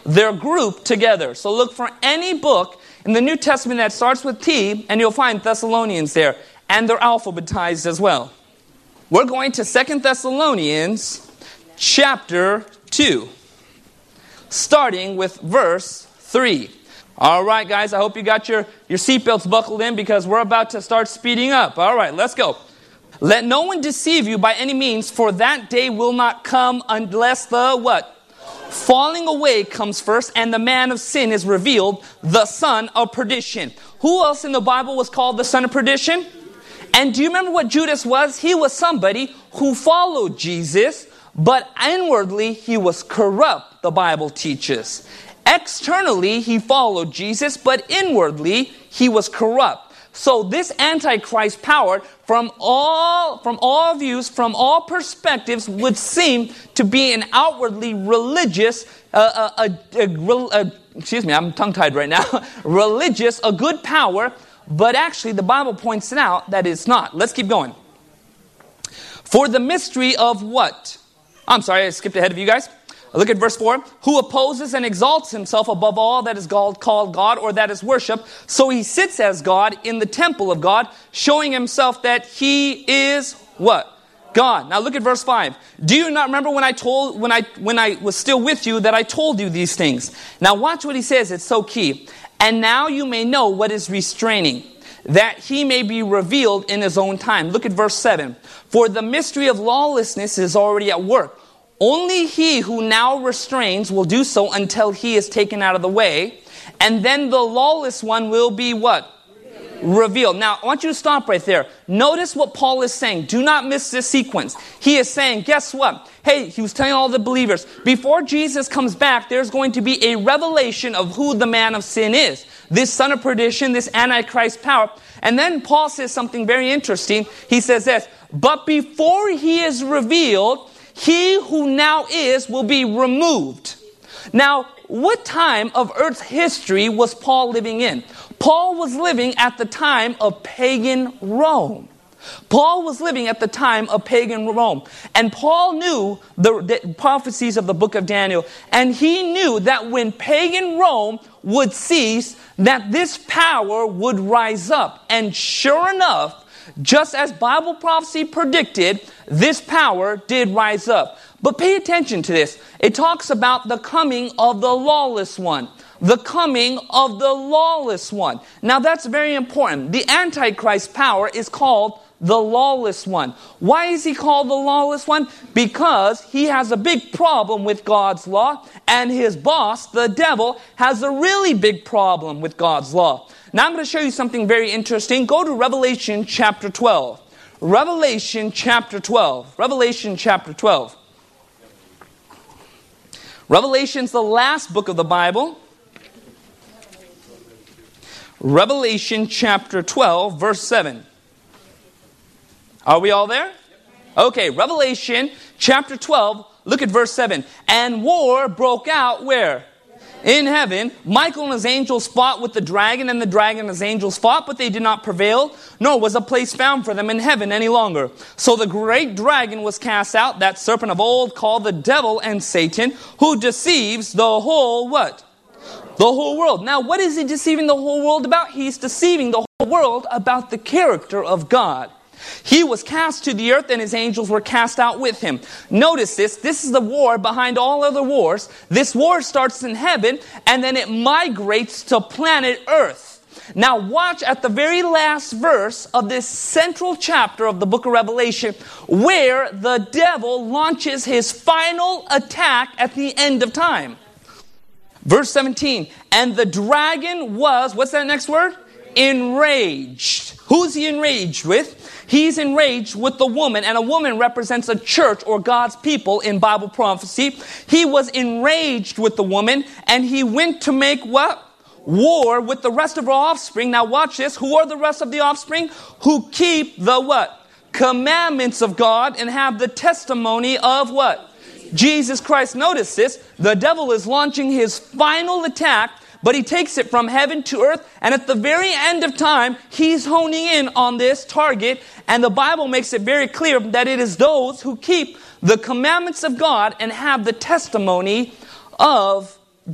they're grouped together. So look for any book in the New Testament that starts with T, and you'll find Thessalonians there. And they're alphabetized as well. We're going to 2 Thessalonians chapter 2, starting with verse 3. All right, guys, I hope you got your seatbelts buckled in because we're about to start speeding up. All right, let's go. Let no one deceive you by any means, for that day will not come unless the what? Falling away comes first, and the man of sin is revealed, the son of perdition. Who else in the Bible was called the son of perdition? And do you remember what Judas was? He was somebody who followed Jesus, but inwardly he was corrupt, the Bible teaches. Externally, he followed Jesus, but inwardly, he was corrupt. So this Antichrist power, from all views, from all perspectives, would seem to be an outwardly religious, excuse me, I'm tongue-tied right now, religious, a good power, but actually the Bible points it out that it's not. Let's keep going. For the mystery of what? I'm sorry, I skipped ahead of you guys. Look at verse 4. Who opposes and exalts himself above all that is called God or that is worship. So he sits as God in the temple of God, showing himself that he is what? God. Now look at verse 5. Do you not remember when I was still with you that I told you these things? Now watch what he says. It's so key. And now you may know what is restraining, that he may be revealed in his own time. Look at verse 7. For the mystery of lawlessness is already at work. Only he who now restrains will do so until he is taken out of the way. And then the lawless one will be what? Revealed. Now, I want you to stop right there. Notice what Paul is saying. Do not miss this sequence. He is saying, guess what? Hey, he was telling all the believers, before Jesus comes back, there's going to be a revelation of who the man of sin is. This son of perdition, this Antichrist power. And then Paul says something very interesting. He says this, but before he is revealed, he who now is will be removed. Now, what time of Earth's history was Paul living in? Paul was living at the time of pagan Rome. Paul was living at the time of pagan Rome. And Paul knew the prophecies of the book of Daniel. And he knew that when pagan Rome would cease, that this power would rise up. And sure enough, just as Bible prophecy predicted, this power did rise up. But pay attention to this. It talks about the coming of the lawless one. The coming of the lawless one. Now that's very important. The Antichrist power is called the lawless one. Why is he called the lawless one? Because he has a big problem with God's law, and his boss, the devil, has a really big problem with God's law. Now I'm going to show you something very interesting. Go to Revelation chapter 12. Revelation chapter 12. Revelation chapter 12. Revelation's the last book of the Bible. Revelation chapter 12, verse 7. Are we all there? Okay, Revelation chapter 12, look at verse 7. And war broke out where? In heaven. Michael and his angels fought with the dragon, and the dragon and his angels fought, but they did not prevail, nor was a place found for them in heaven any longer. So the great dragon was cast out, that serpent of old called the devil and Satan, who deceives the whole what? The whole world. Now, what is he deceiving the whole world about? He's deceiving the whole world about the character of God. He was cast to the earth, and his angels were cast out with him. Notice this. This is the war behind all other wars. This war starts in heaven, and then it migrates to planet Earth. Now watch at the very last verse of this central chapter of the book of Revelation, where the devil launches his final attack at the end of time. Verse 17, and the dragon was, what's that next word? Enraged. Who's he enraged with? He's enraged with the woman, and a woman represents a church or God's people in Bible prophecy. He was enraged with the woman, and he went to make what? War with the rest of her offspring. Now watch this. Who are the rest of the offspring? Who keep the what? Commandments of God and have the testimony of what? Jesus Christ. Notice this. The devil is launching his final attack, but he takes it from heaven to earth, and at the very end of time, he's honing in on this target, and the Bible makes it very clear that it is those who keep the commandments of God and have the testimony of